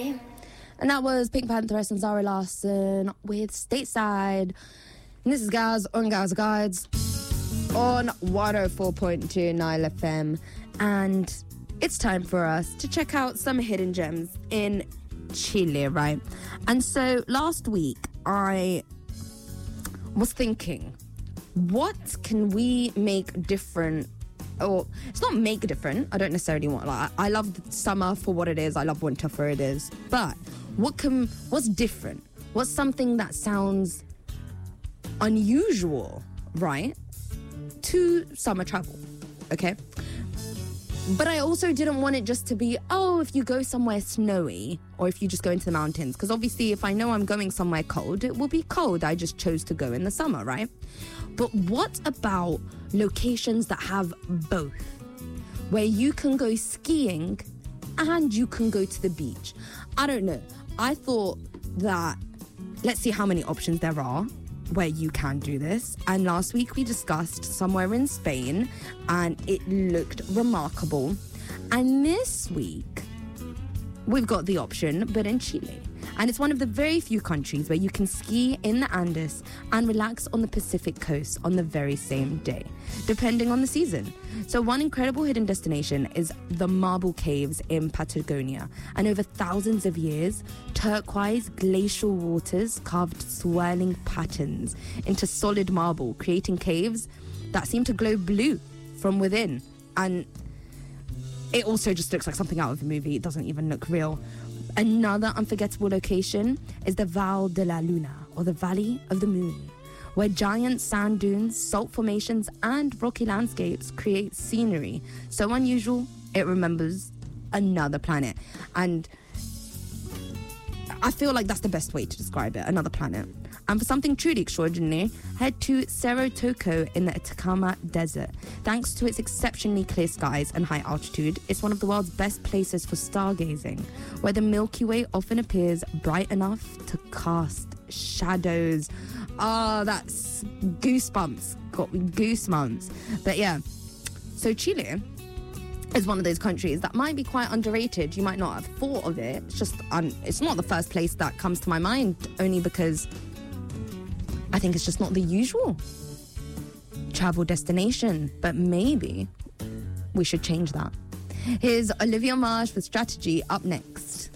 And that was Pink Pantheress and Zara Larsson with Stateside. And this is Gaz on Gaz Guides on 104.2 Nile FM. And it's time for us to check out some hidden gems in Chile, right? And so last week I was thinking, what can we make different? Or it's not make different. I don't necessarily want, like, I love summer for what it is. I love winter for it is. But what's different? What's something that sounds unusual, right, to summer travel, okay? But I also didn't want it just to be, if you go somewhere snowy or if you just go into the mountains. Because obviously if I know I'm going somewhere cold, it will be cold. I just chose to go in the summer, right? But what about locations that have both? Where you can go skiing and you can go to the beach. I don't know. I thought that, let's see how many options there are where you can do this. And last week we discussed somewhere in Spain and it looked remarkable. And this week we've got the option, but in Chile. And it's one of the very few countries where you can ski in the Andes and relax on the Pacific coast on the very same day, depending on the season. So one incredible hidden destination is the Marble Caves in Patagonia. And over thousands of years, turquoise glacial waters carved swirling patterns into solid marble, creating caves that seem to glow blue from within. And it also just looks like something out of a movie. It doesn't even look real. Another unforgettable location is the Val de la Luna, or the Valley of the Moon, where giant sand dunes, salt formations, and rocky landscapes create scenery so unusual it remembers another planet. And I feel like that's the best way to describe it, another planet. And for something truly extraordinary, head to Cerro Toco in the Atacama Desert. Thanks to its exceptionally clear skies and high altitude, it's one of the world's best places for stargazing, where the Milky Way often appears bright enough to cast shadows. That's goosebumps. Got me goosebumps. But yeah, so Chile is one of those countries that might be quite underrated. You might not have thought of it. It's just, it's not the first place that comes to my mind, only because I think it's just not the usual travel destination. But maybe we should change that. Here's Olivia Marsh with Strategy up next.